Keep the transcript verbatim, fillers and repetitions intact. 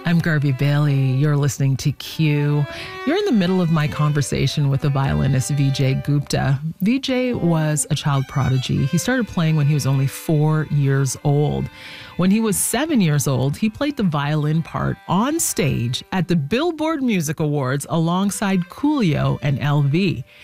I'm Garvey Bailey. You're listening to Q. You're in the middle of my conversation with the violinist Vijay Gupta. Vijay was a child prodigy. He started playing when he was only four years old. When he was seven years old, he played the violin part on stage at the Billboard Music Awards alongside Coolio and L V.